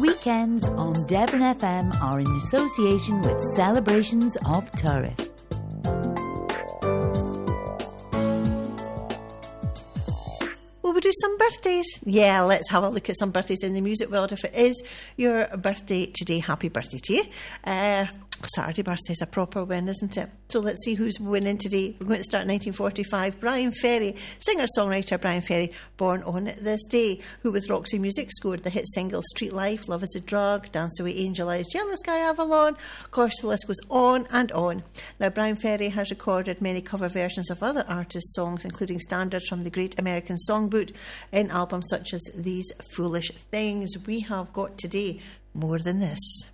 Weekends on Devon FM are in association with Celebrations of Turriff. Will we do some birthdays? Yeah, let's have a look at some birthdays in the music world. If it is your birthday today, happy birthday to you. Saturday birthday is a proper win, isn't it? So let's see who's winning today. We're going to start in 1945. Brian Ferry, singer-songwriter Brian Ferry, born on this day, who with Roxy Music scored the hit singles Street Life, Love is a Drug, Dance Away Angel Eyes, Jealous Guy Avalon. Of course, the list goes on and on. Now, Brian Ferry has recorded many cover versions of other artists' songs, including standards from the Great American Songbook in albums such as These Foolish Things. We have got today More Than This.